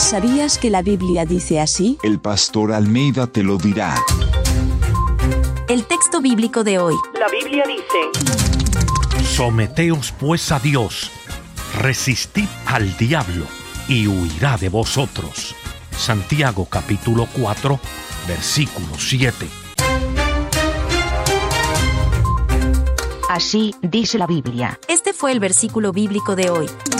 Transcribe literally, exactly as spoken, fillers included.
¿Sabías que la Biblia dice así? El pastor Almeida te lo dirá. El texto bíblico de hoy. La Biblia dice: Someteos pues a Dios, resistid al diablo, y huirá de vosotros. Santiago capítulo cuatro, versículo siete. Así dice la Biblia. Este fue el versículo bíblico de hoy.